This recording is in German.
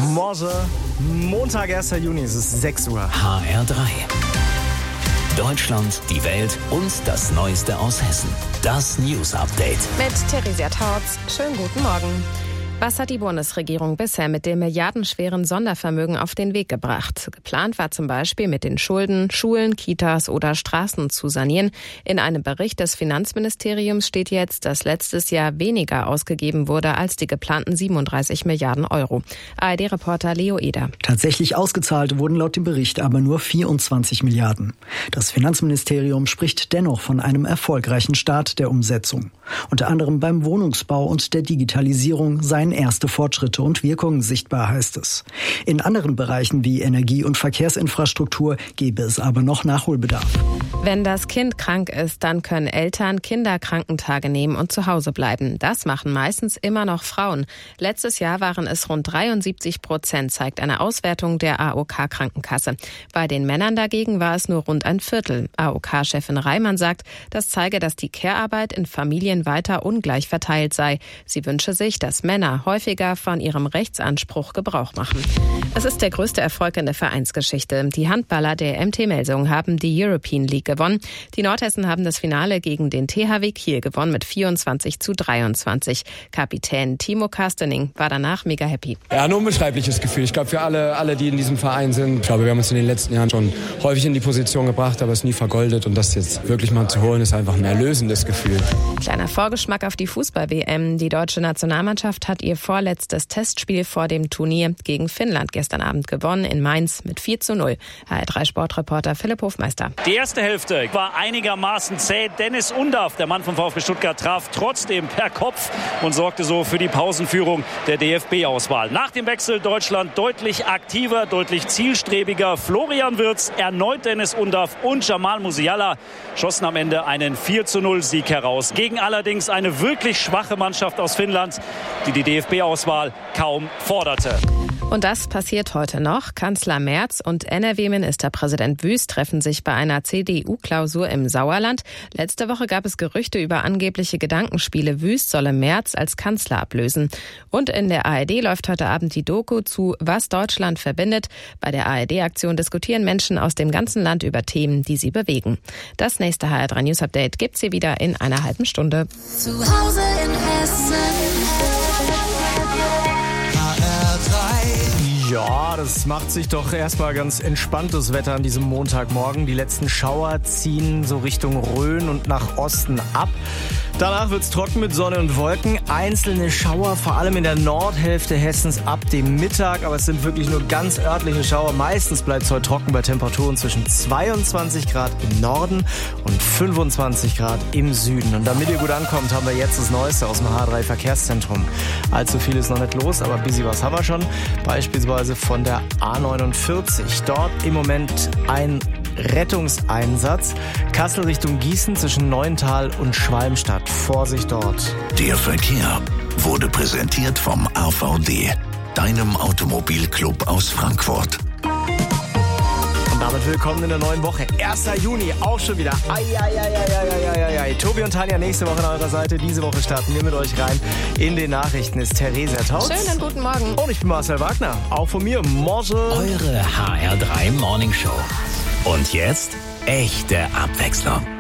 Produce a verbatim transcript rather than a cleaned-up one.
Morse, Montag, erster Juni, es ist sechs Uhr. H R drei. Deutschland, die Welt und das Neueste aus Hessen. Das News Update. Mit Theresia Tautz. Schönen guten Morgen. Was hat die Bundesregierung bisher mit dem milliardenschweren Sondervermögen auf den Weg gebracht? Geplant war zum Beispiel, mit den Schulden Schulen, Kitas oder Straßen zu sanieren. In einem Bericht des Finanzministeriums steht jetzt, dass letztes Jahr weniger ausgegeben wurde als die geplanten siebenunddreißig Milliarden Euro. A R D-Reporter Leo Eder. Tatsächlich ausgezahlt wurden laut dem Bericht aber nur vierundzwanzig Milliarden. Das Finanzministerium spricht dennoch von einem erfolgreichen Start der Umsetzung. Unter anderem beim Wohnungsbau und der Digitalisierung seien erste Fortschritte und Wirkungen sichtbar, heißt es. In anderen Bereichen wie Energie- und Verkehrsinfrastruktur gäbe es aber noch Nachholbedarf. Wenn das Kind krank ist, dann können Eltern Kinderkrankentage nehmen und zu Hause bleiben. Das machen meistens immer noch Frauen. Letztes Jahr waren es rund dreiundsiebzig Prozent, zeigt eine Auswertung der A O K-Krankenkasse. Bei den Männern dagegen war es nur rund ein Viertel. A O K-Chefin Reimann sagt, das zeige, dass die Care-Arbeit in Familien weiter ungleich verteilt sei. Sie wünsche sich, dass Männer häufiger von ihrem Rechtsanspruch Gebrauch machen. Es ist der größte Erfolg in der Vereinsgeschichte. Die Handballer der M T Melsung haben die European League gewonnen. Die Nordhessen haben das Finale gegen den T H W Kiel gewonnen mit vierundzwanzig zu dreiundzwanzig. Kapitän Timo Kastening war danach mega happy. Ja, ein unbeschreibliches Gefühl. Ich glaube, für alle, alle, die in diesem Verein sind, ich glaube, wir haben uns in den letzten Jahren schon häufig in die Position gebracht, aber es nie vergoldet. Und das jetzt wirklich mal zu holen, ist einfach ein erlösendes Gefühl. Kleiner Vorgeschmack auf die Fußball-W M. Die deutsche Nationalmannschaft hat ihr vorletztes Testspiel vor dem Turnier gegen Finnland gestern Abend gewonnen in Mainz mit vier zu null. H R drei Sportreporter Philipp Hofmeister. Die erste Hälfte war einigermaßen zäh. Dennis Undaff, der Mann vom VfB Stuttgart, traf trotzdem per Kopf und sorgte so für die Pausenführung der D F B-Auswahl. Nach dem Wechsel Deutschland deutlich aktiver, deutlich zielstrebiger. Florian Wirtz, erneut Dennis Undaff und Jamal Musiala schossen am Ende einen vier zu null Sieg heraus. Gegen allerdings eine wirklich schwache Mannschaft aus Finnland, die die D F B-Auswahl kaum forderte. Und das passiert heute noch. Kanzler Merz und N R W-Ministerpräsident Wüst treffen sich bei einer C D U-Klausur im Sauerland. Letzte Woche gab es Gerüchte über angebliche Gedankenspiele. Wüst solle Merz als Kanzler ablösen. Und in der A R D läuft heute Abend die Doku zu Was Deutschland verbindet. Bei der A R D-Aktion diskutieren Menschen aus dem ganzen Land über Themen, die sie bewegen. Das nächste H R drei News Update gibt's hier wieder in einer halben Stunde. Zu Hause in Hessen. Ja, das macht sich doch erstmal ganz entspanntes Wetter an diesem Montagmorgen. Die letzten Schauer ziehen so Richtung Rhön und nach Osten ab. Danach wird's trocken mit Sonne und Wolken. Einzelne Schauer, vor allem in der Nordhälfte Hessens ab dem Mittag. Aber es sind wirklich nur ganz örtliche Schauer. Meistens bleibt es heute trocken bei Temperaturen zwischen zweiundzwanzig Grad im Norden und fünfundzwanzig Grad im Süden. Und damit ihr gut ankommt, haben wir jetzt das Neueste aus dem H drei Verkehrszentrum. Allzu viel ist noch nicht los, aber ein bisschen was haben wir schon. Beispielsweise von der A neunundvierzig. Dort im Moment ein Rettungseinsatz. Kassel Richtung Gießen zwischen Neuental und Schwalmstadt. Vorsicht dort. Der Verkehr wurde präsentiert vom A V D, deinem Automobilclub aus Frankfurt. Und damit willkommen in der neuen Woche. erster Juni, auch schon wieder. Ai, ai, ai, ai, ai, ai, ai. Tobi und Tanja nächste Woche an eurer Seite. Diese Woche starten wir mit euch rein. In den Nachrichten ist Theresia Tautz. Schönen guten Morgen. Und ich bin Marcel Wagner. Auch von mir, Morse. Eure H R drei Morning Show. Und jetzt echte Abwechslung.